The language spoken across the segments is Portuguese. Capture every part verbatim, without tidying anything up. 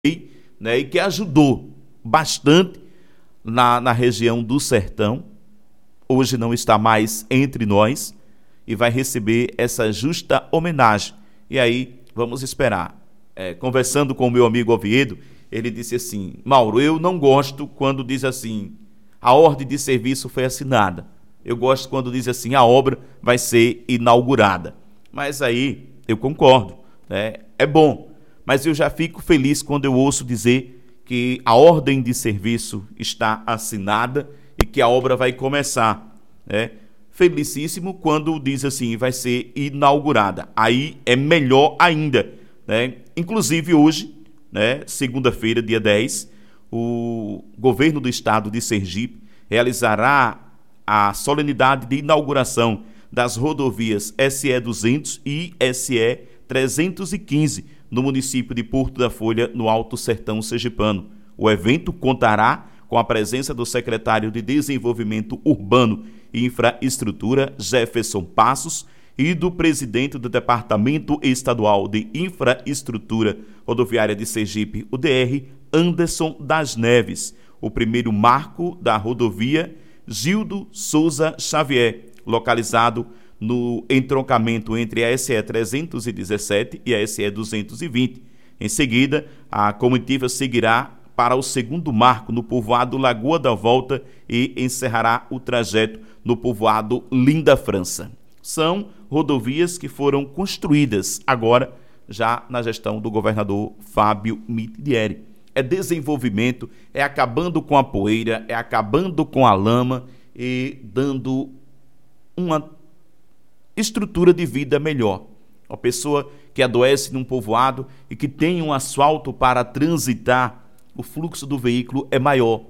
né, e que ajudou bastante na, na região do Sertão. Hoje não está mais entre nós e vai receber essa justa homenagem. E aí, vamos esperar. É, conversando com o meu amigo Oviedo, ele disse assim: Mauro, eu não gosto quando diz assim, a ordem de serviço foi assinada. Eu gosto quando diz assim, a obra vai ser inaugurada. Mas aí, eu concordo, né? É bom. Mas eu já fico feliz quando eu ouço dizer que a ordem de serviço está assinada e que a obra vai começar, né? Felicíssimo quando diz assim, vai ser inaugurada. Aí é melhor ainda, né? Inclusive hoje, né, segunda-feira, dia dez, o governo do estado de Sergipe realizará a solenidade de inauguração das rodovias S E duzentos e S E trezentos e quinze no município de Porto da Folha, no Alto Sertão Sergipano. O evento contará com a presença do secretário de Desenvolvimento Urbano e Infraestrutura, Jefferson Passos, e do presidente do Departamento Estadual de Infraestrutura Rodoviária de Sergipe, o D R, Anderson das Neves. O primeiro marco da rodovia Gildo Souza Xavier, localizado no entroncamento entre a S E trezentos e dezessete e a S E duzentos e vinte. Em seguida, a comitiva seguirá para o segundo marco no povoado Lagoa da Volta e encerrará o trajeto no povoado Linda França. São rodovias que foram construídas agora já na gestão do governador Fábio Mitidieri. É desenvolvimento, é acabando com a poeira, é acabando com a lama e dando uma estrutura de vida melhor. Uma pessoa que adoece num povoado e que tem um asfalto para transitar, o fluxo do veículo é maior,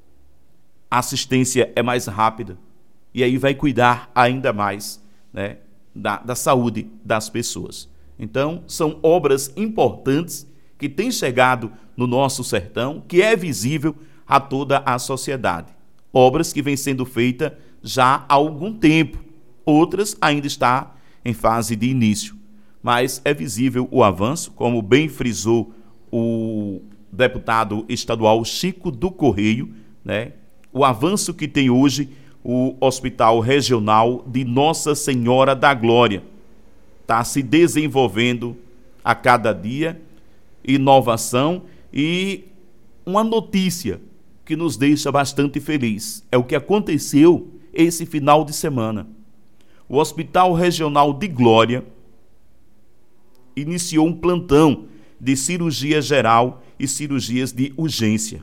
a assistência é mais rápida e aí vai cuidar ainda mais, né, da, da saúde das pessoas. Então, são obras importantes que têm chegado no nosso sertão, que é visível a toda a sociedade. Obras que vêm sendo feitas já há algum tempo, outras ainda estão em fase de início, mas é visível o avanço, como bem frisou o deputado estadual Chico do Correio, né? O avanço que tem hoje o Hospital Regional de Nossa Senhora da Glória. Está se desenvolvendo a cada dia, inovação e uma notícia que nos deixa bastante feliz. É o que aconteceu esse final de semana. O Hospital Regional de Glória iniciou um plantão de cirurgia geral e cirurgias de urgência.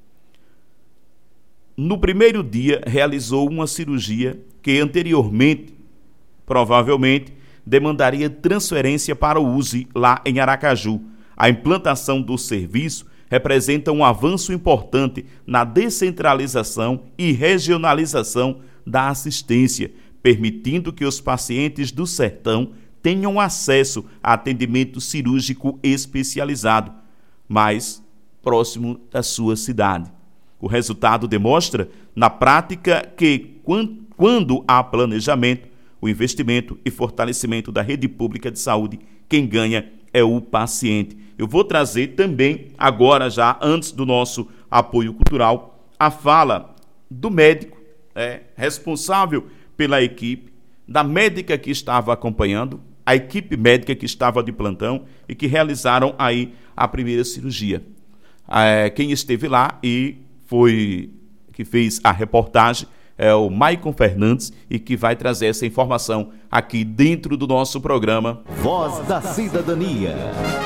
No primeiro dia, realizou uma cirurgia que anteriormente, provavelmente, demandaria transferência para o U S I lá em Aracaju. A implantação do serviço representa um avanço importante na descentralização e regionalização da assistência, permitindo que os pacientes do sertão tenham acesso a atendimento cirúrgico especializado, mais próximo da sua cidade. O resultado demonstra, na prática, que quando há planejamento, o investimento e fortalecimento da rede pública de saúde, quem ganha é o paciente. Eu vou trazer também, agora já, antes do nosso apoio cultural, a fala do médico é, responsável pela equipe, da médica que estava acompanhando, a equipe médica que estava de plantão e que realizaram aí a primeira cirurgia. É, quem esteve lá e foi que fez a reportagem é o Maicon Fernandes e que vai trazer essa informação aqui dentro do nosso programa Voz da Cidadania.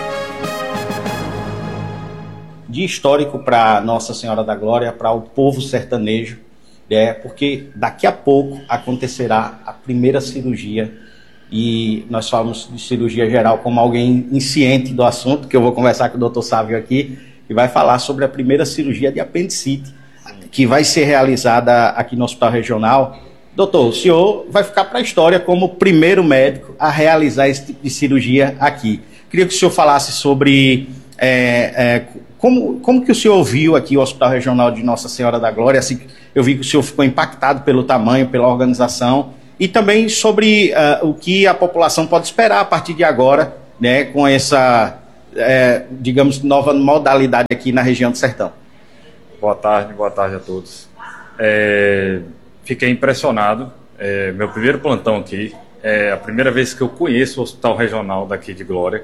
Dia histórico para Nossa Senhora da Glória, para o povo sertanejo, é, porque daqui a pouco acontecerá a primeira cirurgia e nós falamos de cirurgia geral como alguém insciente do assunto, que eu vou conversar com o doutor Sávio aqui, que vai falar sobre a primeira cirurgia de apendicite, que vai ser realizada aqui no Hospital Regional. Doutor, o senhor vai ficar para a história como o primeiro médico a realizar esse tipo de cirurgia aqui. Queria que o senhor falasse sobre é, é, como, como que o senhor viu aqui o Hospital Regional de Nossa Senhora da Glória. Assim, eu vi que o senhor ficou impactado pelo tamanho, pela organização, e também sobre uh, o que a população pode esperar a partir de agora, né, com essa é, digamos, nova modalidade aqui na região do Sertão. Boa tarde, boa tarde a todos. É, fiquei impressionado, é, meu primeiro plantão aqui, é a primeira vez que eu conheço o Hospital Regional daqui de Glória,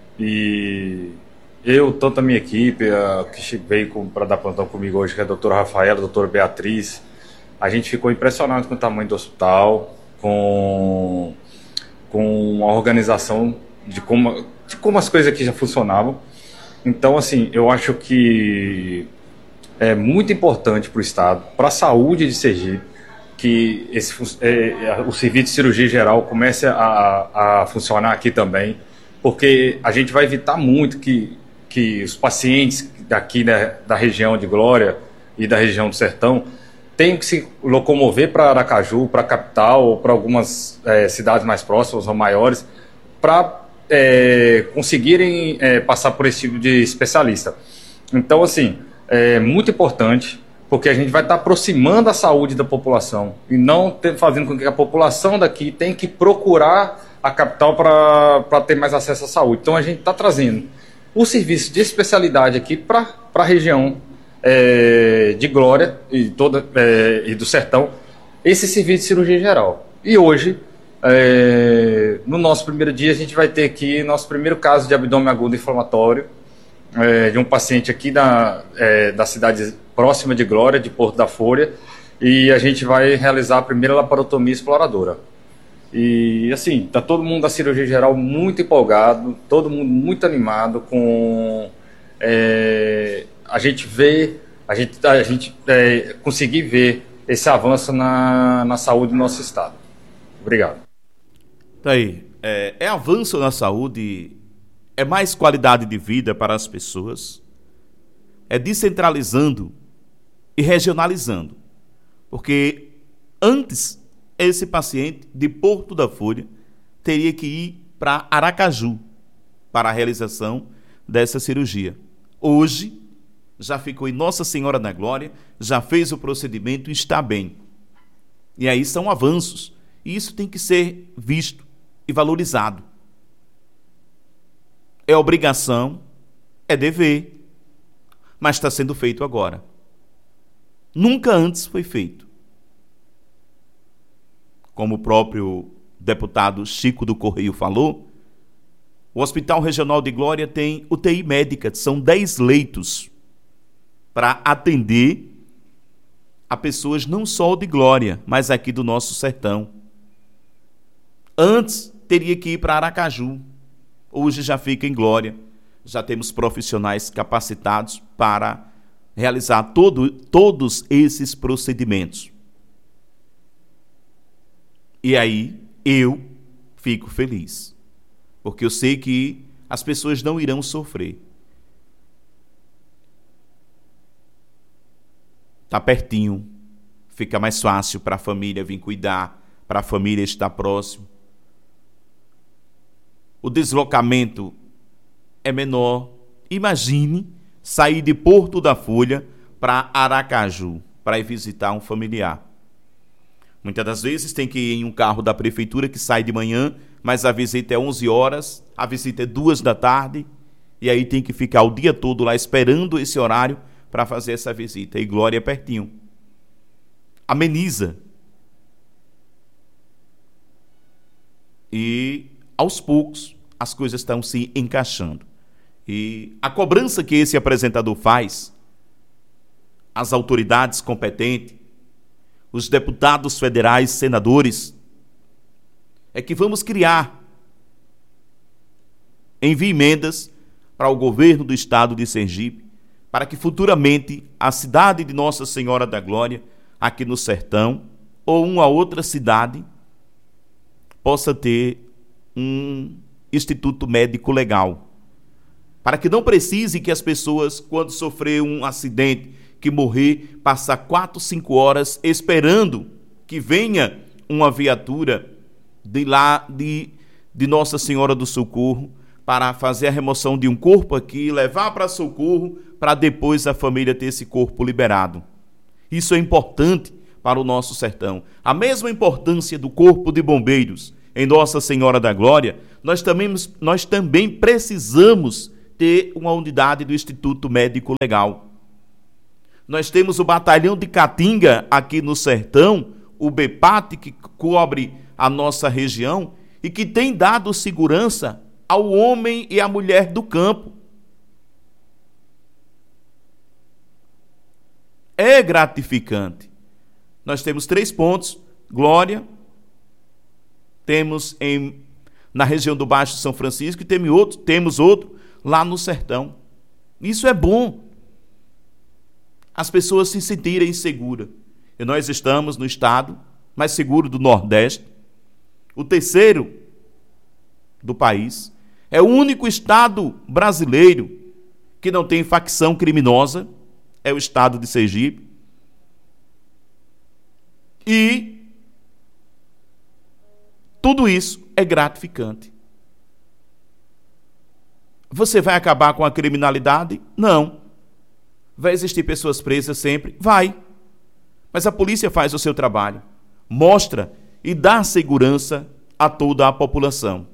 e eu, tanto a minha equipe, a, que veio para dar plantão comigo hoje, que é a doutora Rafaela, a doutora Beatriz, a gente ficou impressionado com o tamanho do hospital, com, com a organização de como, de como as coisas aqui já funcionavam. Então, assim, eu acho que é muito importante para o Estado, para a saúde de Sergipe, que esse, é, o serviço de cirurgia geral comece a, a funcionar aqui também, porque a gente vai evitar muito que, que os pacientes daqui, né, da região de Glória e da região do Sertão tenham que se locomover para Aracaju, para a capital ou para algumas é, cidades mais próximas ou maiores, para é, conseguirem é, passar por esse tipo de especialista. Então, assim, é muito importante, porque a gente vai estar aproximando a saúde da população e não ter, fazendo com que a população daqui tenha que procurar a capital para ter mais acesso à saúde. Então a gente está trazendo o serviço de especialidade aqui para a região é, de Glória e, toda, é, e do Sertão, esse serviço de cirurgia geral. E hoje, é, no nosso primeiro dia, a gente vai ter aqui nosso primeiro caso de abdômen agudo inflamatório, É, de um paciente aqui da, é, da cidade próxima de Glória, de Porto da Folha, e a gente vai realizar a primeira laparotomia exploradora. E assim, está todo mundo da cirurgia geral muito empolgado, todo mundo muito animado com é, a gente ver, a gente, a gente é, conseguir ver esse avanço na, na saúde do nosso estado. Obrigado. Tá aí, é, é avanço na saúde. É mais qualidade de vida para as pessoas, é descentralizando e regionalizando. Porque antes, esse paciente de Porto da Folha teria que ir para Aracaju para a realização dessa cirurgia. Hoje, já ficou em Nossa Senhora da Glória, já fez o procedimento e está bem. E aí são avanços. E isso tem que ser visto e valorizado. É obrigação, é dever, mas está sendo feito agora. Nunca antes foi feito. Como o próprio deputado Chico do Correio falou, o Hospital Regional de Glória tem U T I médica, são dez leitos para atender a pessoas não só de Glória, mas aqui do nosso sertão. Antes teria que ir para Aracaju. Hoje já fica em Glória, já temos profissionais capacitados para realizar todo, todos esses procedimentos. E aí eu fico feliz, porque eu sei que as pessoas não irão sofrer. Está pertinho, fica mais fácil para a família vir cuidar, para a família estar próximo. O deslocamento é menor. Imagine sair de Porto da Folha para Aracaju para ir visitar um familiar. Muitas das vezes tem que ir em um carro da prefeitura que sai de manhã, mas a visita é onze horas, a visita é duas da tarde, e aí tem que ficar o dia todo lá esperando esse horário para fazer essa visita. E Glória é pertinho. Ameniza. E aos poucos as coisas estão se encaixando. E a cobrança que esse apresentador faz, as autoridades competentes, os deputados federais, senadores, é que vamos criar, envie emendas para o governo do estado de Sergipe, para que futuramente a cidade de Nossa Senhora da Glória, aqui no sertão, ou uma outra cidade, possa ter um instituto médico legal, para que não precise que as pessoas, quando sofrer um acidente, que morrer, passar quatro, cinco horas esperando que venha uma viatura de lá de, de Nossa Senhora do Socorro para fazer a remoção de um corpo aqui, levar para Socorro, para depois a família ter esse corpo liberado. Isso é importante para o nosso sertão. A mesma importância do Corpo de Bombeiros em Nossa Senhora da Glória, nós também, nós também precisamos ter uma unidade do Instituto Médico Legal. Nós temos o Batalhão de Caatinga aqui no Sertão, o BEPAT, que cobre a nossa região e que tem dado segurança ao homem e à mulher do campo. É gratificante. Nós temos três pontos: Glória, temos em, na região do Baixo São Francisco e temos outro, temos outro lá no Sertão. Isso é bom. As pessoas se sentirem seguras. E nós estamos no estado mais seguro do Nordeste, o terceiro do país. É o único estado brasileiro que não tem facção criminosa, é o estado de Sergipe. E tudo isso é gratificante. Você vai acabar com a criminalidade? Não. Vai existir pessoas presas sempre? Vai. Mas a polícia faz o seu trabalho, mostra e dá segurança a toda a população.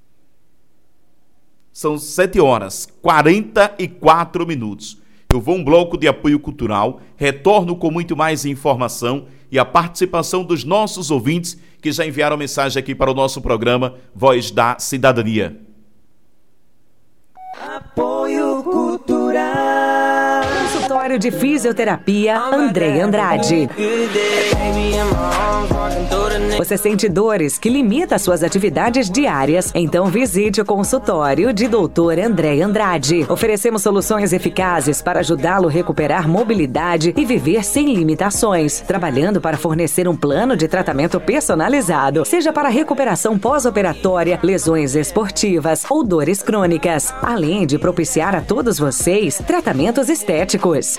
São sete horas e quarenta e quatro minutos. Eu vou a um bloco de apoio cultural, retorno com muito mais informação e a participação dos nossos ouvintes que já enviaram mensagem aqui para o nosso programa Voz da Cidadania. Apoio Cultural. Consultório de Fisioterapia André Andrade. Você sente dores que limitam suas atividades diárias? Então visite o consultório de doutor André Andrade. Oferecemos soluções eficazes para ajudá-lo a recuperar mobilidade e viver sem limitações, trabalhando para fornecer um plano de tratamento personalizado, seja para recuperação pós-operatória, lesões esportivas ou dores crônicas, além de propiciar a todos vocês tratamentos estéticos.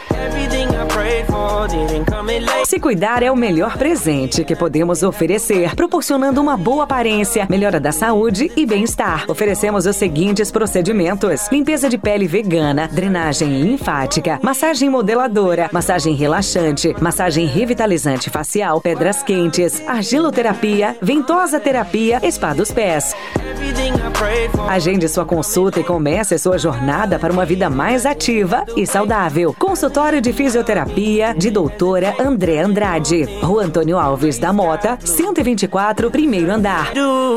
Se cuidar é o melhor presente que podemos oferecer, proporcionando uma boa aparência, melhora da saúde e bem-estar. Oferecemos os seguintes procedimentos: limpeza de pele vegana, drenagem linfática, massagem modeladora, massagem relaxante, massagem revitalizante facial, pedras quentes, argiloterapia, ventosa terapia, spa dos pés. Agende sua consulta e comece a sua jornada para uma vida mais ativa e saudável. Consultório de Fisioterapia de doutora André Andrade, Rua Antônio Alves da Mota, cento e vinte e quatro, primeiro andar.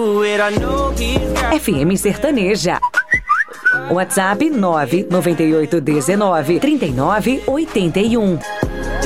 F M Sertaneja. WhatsApp nove nove oito um nove, três nove oito um.